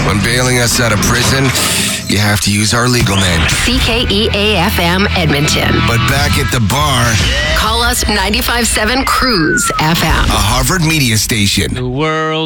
When bailing us out of prison, you have to use our legal name. CKEA-FM Edmonton. But back at the bar, Call us 95.7 Cruise FM. a Harvard media station. The world